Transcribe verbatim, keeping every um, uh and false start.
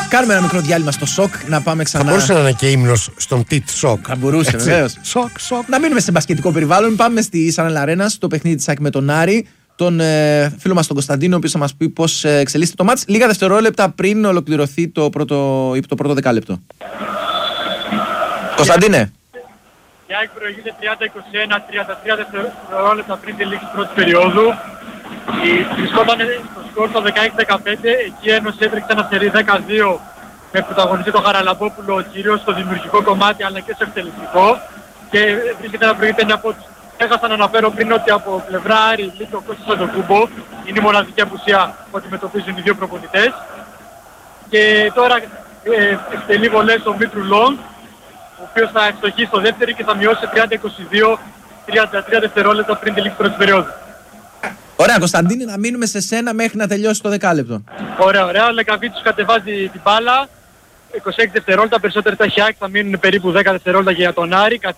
Κάνουμε ένα μικρό διάλειμμα στο σοκ, να πάμε ξανά. Θα μπορούσε να είναι και ύμνος στον Τιτ Σοκ. Θα μπορούσε, βεβαίως. Σοκ, σοκ. Να μείνουμε σε μπασκετικό περιβάλλον. Πάμε στη Σανέλ Αρένα, στο παιχνίδι της ΑΕΚ με τον Άρη. Τον ε, φίλο μας τον Κωνσταντίνο, ο οποίος θα μας πει πώς ε, εξελίσσεται το μάτς λίγα δευτερόλεπτα πριν ολοκληρωθεί το πρώτο, το πρώτο δεκάλεπτο. Κωνσταντίνε. Η ΑΕΚ προηγείται τριάντα είκοσι ένα, τριάντα τρία δευτερόλεπτα πριν τη λήξη πρώτης περίοδου. Βρισκόταν στο σκορ το δεκαέξι δεκαπέντε, εκεί ένωσε έτρεξε ένα σερί δέκα δύο με πρωταγωνιστή τον Χαραλαμπόπουλο κυρίως στο δημιουργικό κομμάτι αλλά και στο εκτελεστικό και βρίσκεται να προηγείται μια από τους. Έχασα να αναφέρω πριν ότι από πλευρά Άρη λείπει ο Κώστας Αντοκούμπο, είναι η μοναδική απουσία που αντιμετωπίζουν οι δύο προπονητές και τώρα ε, εκτελεί βολές ο Μήτρου Λόγκ, ο οποίος θα ευστοχεί στο δεύτερο και θα μειώσει τριάντα είκοσι δύο, τριάντα τρία δευτερόλεπτα πριν τη λήξη πρώτης περίοδου. Ωραία, Κωνσταντίνε, να μείνουμε σε σένα μέχρι να τελειώσει το δεκάλεπτο. Ωραία, ωραία. Ο Λεκαβίτσιος κατεβάζει την μπάλα. είκοσι έξι δευτερόλεπτα, περισσότερο τα έχει ΑΕΚ, θα μείνουν περίπου δέκα δευτερόλεπτα για τον Άρη.